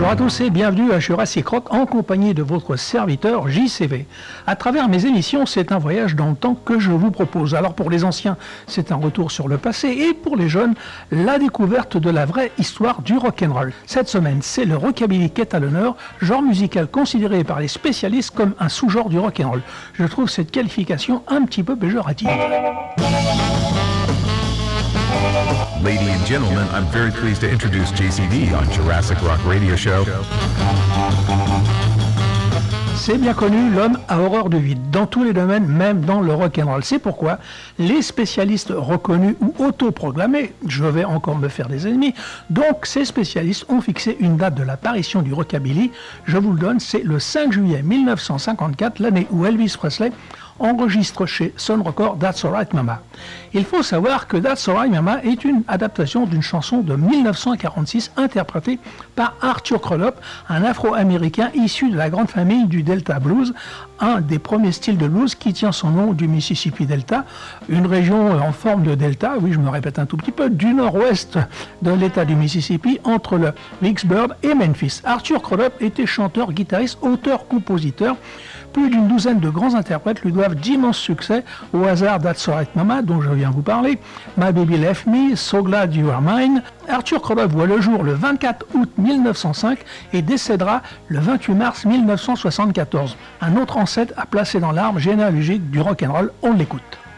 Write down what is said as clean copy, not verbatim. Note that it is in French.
Bonjour à tous et bienvenue à Jurassic Rock en compagnie de votre serviteur JCV. À travers mes émissions, c'est un voyage dans le temps que je vous propose. Alors pour les anciens, c'est un retour sur le passé et pour les jeunes, la découverte de la vraie histoire du rock'n'roll. Cette semaine, c'est le rockabilly qui est à l'honneur, genre musical considéré par les spécialistes comme un sous-genre du rock'n'roll. Je trouve cette qualification un petit peu péjorative. Ladies and gentlemen, I'm very pleased to introduce JCV on Jurassic Rock Radio Show. C'est bien connu, l'homme a horreur du vide, dans tous les domaines, même dans le rock'n'roll. C'est pourquoi les spécialistes reconnus ou autoproclamés, je vais encore me faire des ennemis, donc ces spécialistes ont fixé une date de l'apparition du rockabilly. Je vous le donne, c'est le 5 juillet 1954, l'année où Elvis Presley enregistre chez Sun Records That's Alright Mama. Il faut savoir que That's Alright Mama est une adaptation d'une chanson de 1946 interprétée par Arthur Crudup, un Afro-Américain issu de la grande famille du Delta Blues, un des premiers styles de blues qui tient son nom du Mississippi Delta, une région en forme de delta, oui je me répète un tout petit peu, du nord-ouest de l'état du Mississippi entre le Vicksburg et Memphis. Arthur Crudup était chanteur, guitariste, auteur, compositeur. Plus d'une douzaine de grands interprètes lui doivent d'immenses succès, au hasard That's Alright Mama, dont je viens vous parler, My Baby Left Me, So Glad You Are Mine. Arthur Crudup voit le jour le 24 août 1905 et décédera le 28 mars 1974. Un autre ancêtre à placer dans l'arbre généalogique du rock'n'roll, on l'écoute.